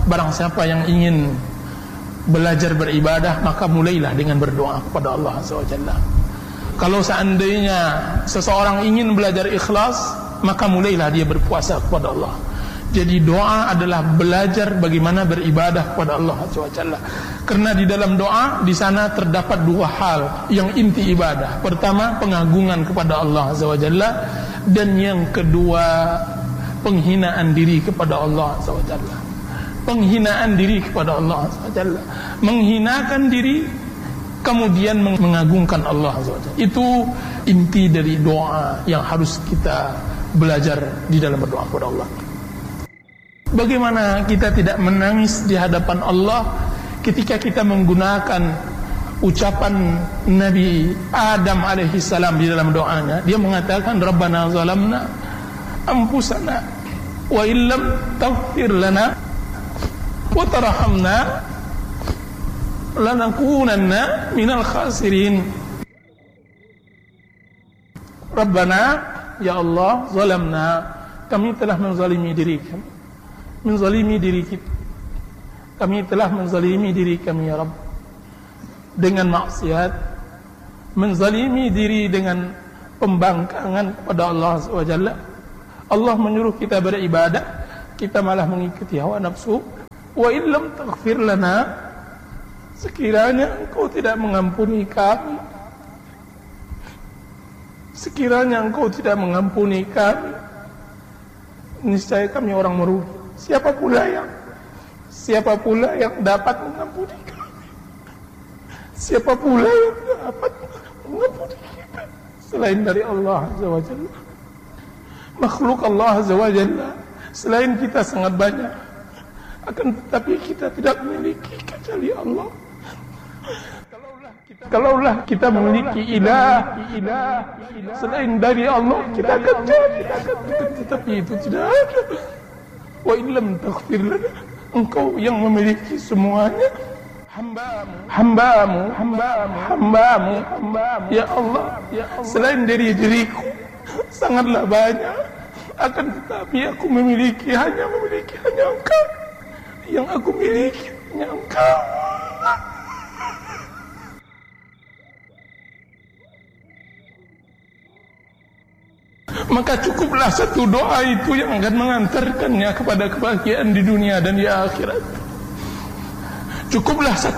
barang siapa yang ingin belajar beribadah, maka mulailah dengan berdoa kepada Allah SWT. Kalau seandainya seseorang ingin belajar ikhlas, maka mulailah dia berpuasa kepada Allah. Jadi doa adalah belajar bagaimana beribadah kepada Allah SWT. Karena di dalam doa, di sana terdapat dua hal yang inti ibadah. Pertama, pengagungan kepada Allah SWT, dan yang kedua, penghinaan diri kepada Allah SWT. Penghinaan diri kepada Allah SWT, menghinakan diri, kemudian mengagungkan Allah SWT. Itu inti dari doa yang harus kita belajar di dalam berdoa kepada Allah. Bagaimana kita tidak menangis di hadapan Allah ketika kita menggunakan ucapan Nabi Adam alaihissalam di dalam doanya. Dia mengatakan, Rabbana zalamna anfusana wa illam taghfir lana wa tarhamna lanakunanna minal khasirin. Rabbana, ya Allah, zalamna, kami telah menzalimi diri kami, menzalimi diri kita. Kami telah menzalimi diri kami, ya Rabb, dengan maksiat, menzalimi diri dengan pembangkangan kepada Allah SWT. Allah menyuruh kita beribadah, kita malah mengikuti hawa nafsu. Wa illam taghfir lana, sekiranya Engkau tidak mengampuni kami, sekiranya Engkau tidak mengampuni kami, niscaya kami orang merugi. Siapa pula yang dapat mengampuni kami? Siapa pula yang dapat mengampuni kita selain dari Allah Azza wa Jalla? Makhluk Allah Azza wa Jalla selain kita sangat banyak, akan tetapi kita tidak memiliki kecuali Allah. Kalaulah kita memiliki ilah selain dari Allah, kita akan jadi, tetapi itu tidak ada. Wa illam taghfir lana, Engkau yang memiliki semuanya. Hambamu, ya Allah, selain dari diriku sangatlah banyak, akan tetapi aku hanya memiliki Engkau. Yang aku miliki hanya Engkau. Maka cukuplah satu doa itu yang akan mengantarkannya kepada kebahagiaan di dunia dan di akhirat. Cukuplah satu